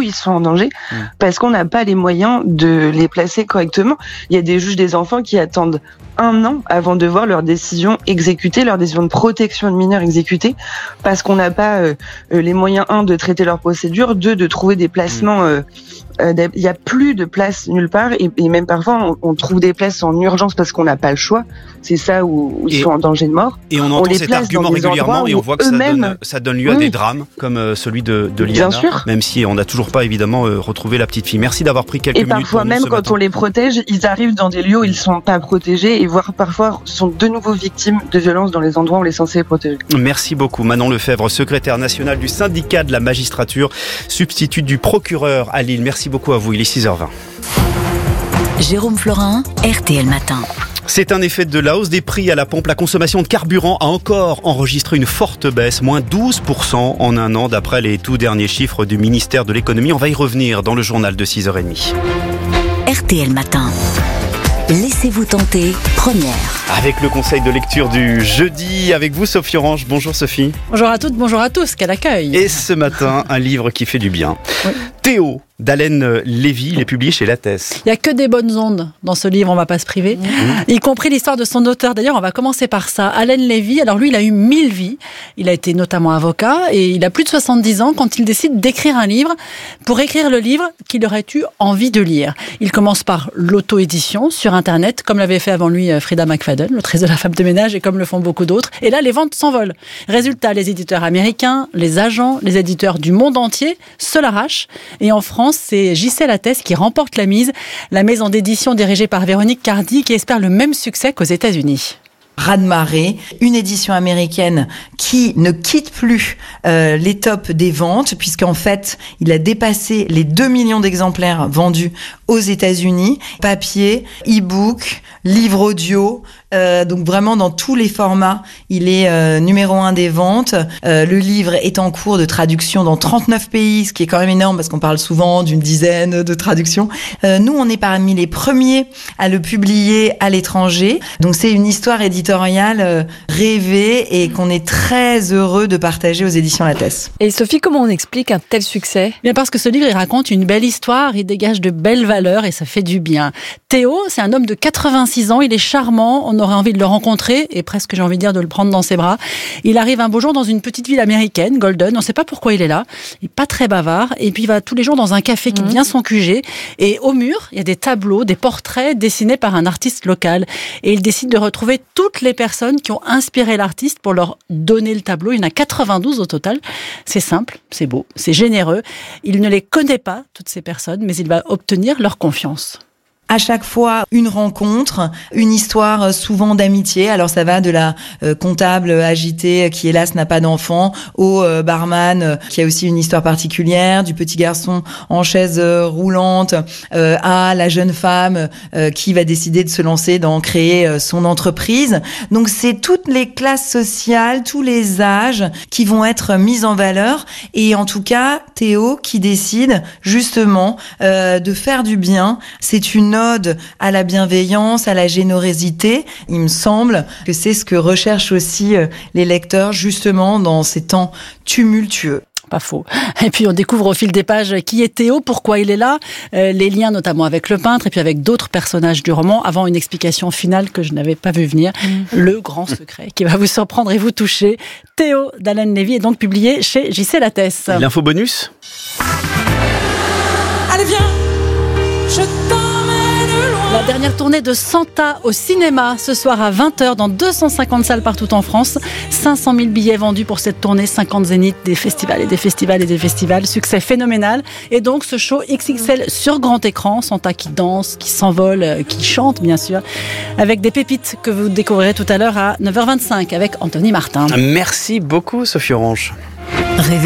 ils sont en danger, parce qu'on n'a pas les moyens de les placer correctement. Il y a des juges des enfants qui attendent 1 an avant de voir leur décision exécutée, leur décision de protection de mineurs exécutée, parce qu'on n'a pas les moyens, 1, de traiter leur procédure, 2, de trouver des placements. Il y a plus de place nulle part, et même parfois on trouve des places en urgence parce qu'on n'a pas le choix. C'est ça où ils sont en danger de mort. Et on entend cet argument régulièrement, et on voit que ça donne lieu à des drames comme celui de Liana, même si on n'a toujours pas évidemment retrouvé la petite fille. Merci d'avoir pris quelques minutes. Et parfois même quand on les protège, ils arrivent dans des lieux où ils sont pas protégés, et voire parfois sont de nouveau victimes de violences dans les endroits où on est censé les protéger. Merci beaucoup Manon Lefebvre, secrétaire nationale du syndicat de la magistrature, substitut du procureur à Lille. Merci beaucoup à vous, il est 6h20. Jérôme Florin, RTL Matin. C'est un effet de la hausse des prix à la pompe. La consommation de carburant a encore enregistré une forte baisse, moins 12% en 1 an, d'après les tout derniers chiffres du ministère de l'économie. On va y revenir dans le journal de 6h30. RTL Matin. Laissez-vous tenter, première. Avec le conseil de lecture du jeudi, avec vous Sophie Orange. Bonjour Sophie. Bonjour à toutes, bonjour à tous, quel accueil. Et ce matin, un livre qui fait du bien. Oui. Théo, d'Alain Lévy, il est publié chez Lattès. Il n'y a que des bonnes ondes dans ce livre, on ne va pas se priver. Y compris l'histoire de son auteur. D'ailleurs, on va commencer par ça. Alain Lévy, alors lui, il a eu 1000 vies. Il a été notamment avocat et il a plus de 70 ans quand il décide d'écrire un livre pour écrire le livre qu'il aurait eu envie de lire. Il commence par l'auto-édition sur Internet, comme l'avait fait avant lui Frida McFadden, l'autrice de La femme de ménage, et comme le font beaucoup d'autres. Et là, les ventes s'envolent. Résultat, les éditeurs américains, les agents, les éditeurs du monde entier se l'arrachent. Et en France, c'est JC Lattès qui remporte la mise, la maison d'édition dirigée par Véronique Cardy qui espère le même succès qu'aux États-Unis. Raz-de-marée, une édition américaine qui ne quitte plus les tops des ventes, puisqu'en fait, il a dépassé les 2 millions d'exemplaires vendus aux États-Unis. Papier, e-book, livre audio, donc vraiment dans tous les formats, il est numéro 1 des ventes. Le livre est en cours de traduction dans 39 pays, ce qui est quand même énorme parce qu'on parle souvent d'une dizaine de traductions. Nous, on est parmi les premiers à le publier à l'étranger. Donc c'est une histoire éditoriale rêvée et qu'on est très heureux de partager aux éditions Lattès. Et Sophie, comment on explique un tel succès ? Bien parce que ce livre, il raconte une belle histoire, il dégage de belles valeurs et ça fait du bien. Théo, c'est un homme de 86 ans, il est charmant, on aurait envie de le rencontrer et presque j'ai envie de dire de le prendre dans ses bras. Il arrive un beau jour dans une petite ville américaine, Golden, on ne sait pas pourquoi il est là, il n'est pas très bavard et puis il va tous les jours dans un café qui devient son QG et au mur, il y a des tableaux, des portraits dessinés par un artiste local et il décide de retrouver toutes les personnes qui ont inspiré l'artiste pour leur donner le tableau. Il y en a 92 au total. C'est simple, c'est beau, c'est généreux. Il ne les connaît pas, toutes ces personnes, mais il va obtenir leur confiance. À chaque fois, une rencontre, une histoire souvent d'amitié. Alors ça va de la comptable agitée qui hélas n'a pas d'enfant, au barman qui a aussi une histoire particulière, du petit garçon en chaise roulante, à la jeune femme qui va décider de se lancer dans créer son entreprise. Donc c'est toutes les classes sociales, tous les âges qui vont être mis en valeur. Et en tout cas, Théo qui décide justement de faire du bien. C'est une ode à la bienveillance, à la générosité. Il me semble que c'est ce que recherchent aussi les lecteurs justement dans ces temps tumultueux. Pas faux. Et puis on découvre au fil des pages qui est Théo, pourquoi il est là, les liens notamment avec le peintre et puis avec d'autres personnages du roman, avant une explication finale que je n'avais pas vu venir, le grand secret qui va vous surprendre et vous toucher. Théo d'Alain Lévy est donc publié chez JC Lattès. L'info bonus ? Allez viens, je La dernière tournée de Santa au cinéma ce soir à 20h dans 250 salles partout en France. 500 000 billets vendus pour cette tournée, 50 zéniths, des festivals et des festivals et des festivals. Succès phénoménal. Et donc ce show XXL sur grand écran, Santa qui danse, qui s'envole, qui chante bien sûr, avec des pépites que vous découvrirez tout à l'heure à 9h25 avec Anthony Martin. Merci beaucoup Sophie Orange.